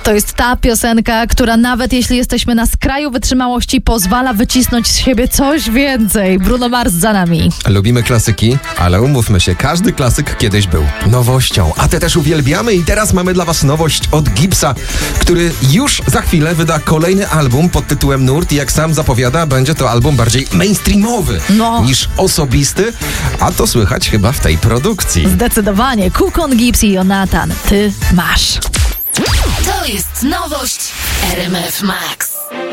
To jest ta piosenka, która nawet jeśli jesteśmy na skraju wytrzymałości, pozwala wycisnąć z siebie coś więcej. Bruno Mars za nami. Lubimy klasyki, ale umówmy się, każdy klasyk kiedyś był nowością. A te też uwielbiamy i teraz mamy dla was nowość od Gibbsa, który już za chwilę wyda kolejny album pod tytułem Nurt i jak sam zapowiada, będzie to album bardziej mainstreamowy niż osobisty, a to słychać chyba w tej produkcji. Zdecydowanie. Kukon, Gibbs i Jonatan. Ty masz. To jest nowość RMF Max.